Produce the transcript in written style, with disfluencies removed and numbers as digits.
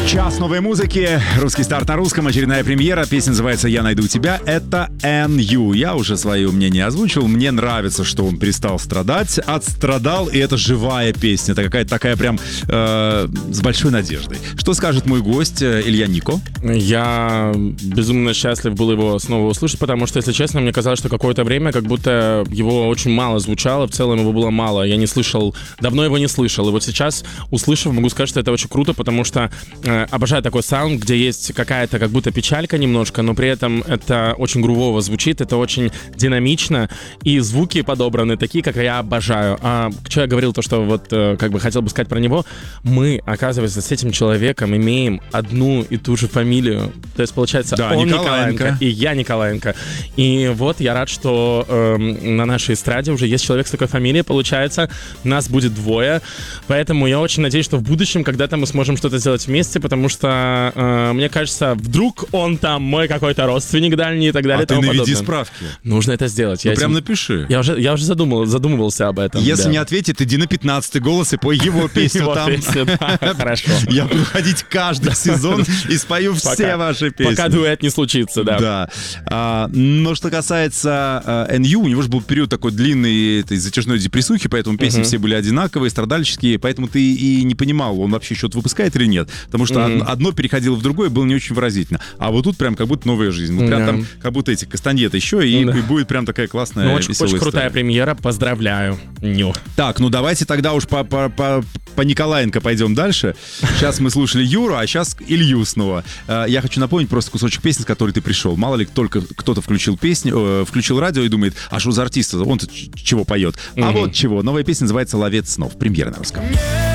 Час новой музыки, русский старт на русском, очередная премьера. Песня называется «Я найду тебя». Это NU. Я уже свое мнение озвучил. Мне нравится, что он перестал страдать, отстрадал, и это живая песня. Это какая-то такая прям с большой надеждой. Что скажет мой гость Илья Нико? Я безумно счастлив был его снова услышать, потому что, если честно, мне казалось, что какое-то время как будто его очень мало звучало, в целом его было мало. Я не слышал, давно его не слышал. И вот сейчас, услышав, могу сказать, что это очень круто, потому что обожаю такой саунд, где есть какая-то как будто печалька немножко, но при этом это очень грувово звучит, это очень динамично, и звуки подобраны такие, как я обожаю. А что я говорил, то, что вот как бы хотел бы сказать про него, мы, оказывается, с этим человеком имеем одну и ту же фамилию. То есть, получается, да, он Николаенко, и я Николаенко. И вот я рад, что на нашей эстраде уже есть человек с такой фамилией, получается, нас будет двое, поэтому я очень надеюсь, что в будущем когда-то мы сможем что-то сделать вместе, потому что, мне кажется, вдруг он там мой какой-то родственник дальний и так далее. А ты наведи справки. Нужно это сделать. Ну, прям напиши. Я уже задумывался об этом. Если не ответит, иди на 15-й голос и пой его песню там. Хорошо. Я буду ходить каждый сезон и спою все ваши песни. Пока дуэт не случится, да. Да. Но что касается NU, у него же был период такой длинный этой затяжной депрессухи, поэтому песни все были одинаковые, страдальческие, поэтому ты и не понимал, он вообще что-то выпускает или нет. Потому что одно переходило в другое, было не очень выразительно. А вот тут прям как будто новая жизнь. Вот прям там как будто эти кастаньеты еще, и будет прям такая классная, веселая история. Очень крутая премьера, поздравляю. Ню. Так, ну давайте тогда уж по Николаенко пойдем дальше. Сейчас мы слушали Юру, а сейчас Илью снова. Я хочу напомнить просто кусочек песни, с которой ты пришел. Мало ли только кто-то включил радио и думает, а что за артист? Он-то чего поет? А вот чего. Новая песня называется «Ловец снов». Премьера на русском.